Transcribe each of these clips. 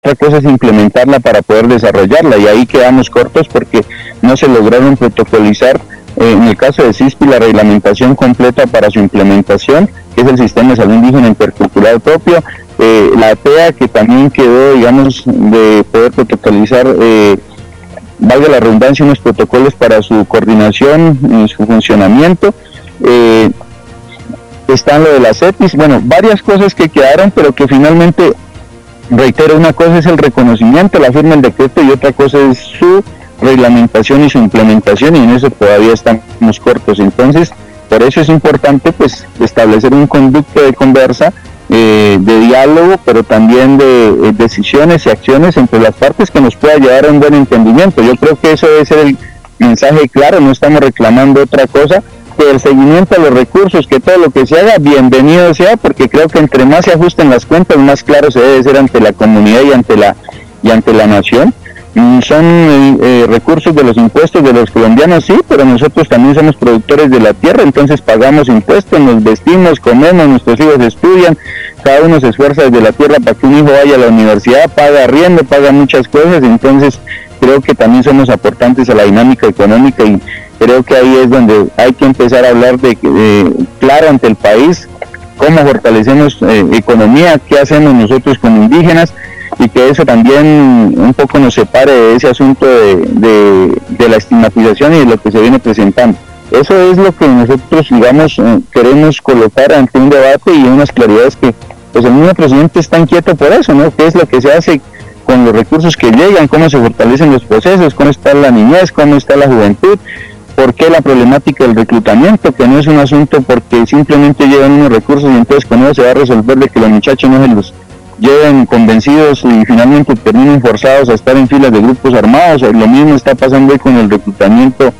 otra cosa es implementarla para poder desarrollarla, y ahí quedamos cortos porque no se lograron protocolizar, en el caso de CISPI, la reglamentación completa para su implementación, que es el Sistema de Salud Indígena Intercultural propio, la APEA, que también quedó, digamos, de poder protocolizar, valga la redundancia, unos protocolos para su coordinación y su funcionamiento. Están lo de las EPIs, bueno, varias cosas que quedaron, pero que finalmente, reitero, una cosa es el reconocimiento, la firma del decreto, y otra cosa es su reglamentación y su implementación, y en eso todavía estamos cortos. Entonces, por eso es importante pues establecer un conducto de conversa, de diálogo, pero también de decisiones y acciones entre las partes que nos pueda llevar a un buen entendimiento. Yo creo que eso debe ser el mensaje claro, no estamos reclamando otra cosa, que el seguimiento a los recursos, que todo lo que se haga, bienvenido sea, porque creo que entre más se ajusten las cuentas, más claro se debe ser ante la comunidad y ante la nación. Son recursos de los impuestos de los colombianos, sí, pero nosotros también somos productores de la tierra, entonces pagamos impuestos, nos vestimos, comemos, nuestros hijos estudian, cada uno se esfuerza desde la tierra para que un hijo vaya a la universidad, paga arriendo, paga muchas cosas. Entonces creo que también somos aportantes a la dinámica económica, y creo que ahí es donde hay que empezar a hablar claro ante el país, cómo fortalecemos economía, qué hacemos nosotros como indígenas, y que eso también un poco nos separe de ese asunto de la estigmatización y de lo que se viene presentando. Eso es lo que nosotros, digamos, queremos colocar ante un debate y unas claridades que pues el mismo presidente está inquieto por eso, ¿no? ¿Qué es lo que se hace con los recursos que llegan? ¿Cómo se fortalecen los procesos? ¿Cómo está la niñez? ¿Cómo está la juventud? ¿Por qué la problemática del reclutamiento? Que no es un asunto porque simplemente llegan unos recursos y entonces con eso se va a resolver de que los muchachos no se los lleven convencidos y finalmente terminen forzados a estar en filas de grupos armados. Lo mismo está pasando hoy con el reclutamiento,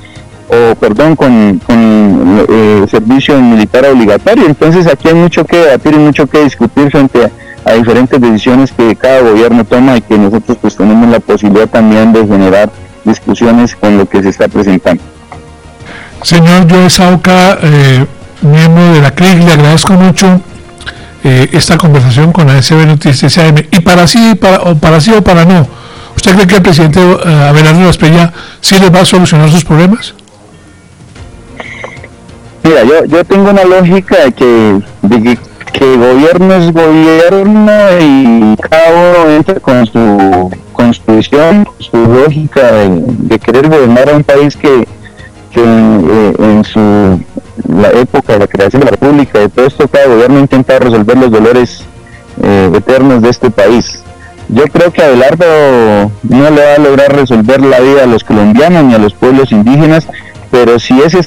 con servicio militar obligatorio. Entonces aquí hay mucho que debatir y mucho que discutir frente a diferentes decisiones que cada gobierno toma, y que nosotros pues tenemos la posibilidad también de generar discusiones con lo que se está presentando. Señor Joe Sauca, miembro de la CRIC, le agradezco mucho esta conversación con la SB Noticias AM. Y para sí o para no, ¿usted cree que el presidente Abelardo Asprilla sí les va a solucionar sus problemas? Mira, yo tengo una lógica de que gobierno es gobierno, y cada uno entra con su constitución, su lógica de querer gobernar a un país que en la época de la creación de la República, de todo esto, cada gobierno intenta resolver los dolores eternos de este país. Yo creo que Abelardo no le va a lograr resolver la vida a los colombianos ni a los pueblos indígenas, pero si ese